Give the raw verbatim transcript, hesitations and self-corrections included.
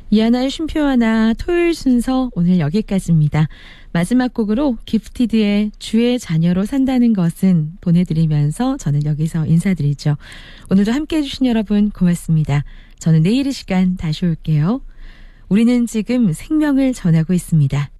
이하나의 쉼표 하나 토요일 순서 오늘 여기까지입니다. 마지막 곡으로 기프티드의 주의 자녀로 산다는 것은 보내드리면서 저는 여기서 인사드리죠. 오늘도 함께해 주신 여러분 고맙습니다. 저는 내일 이 시간 다시 올게요. 우리는 지금 생명을 전하고 있습니다.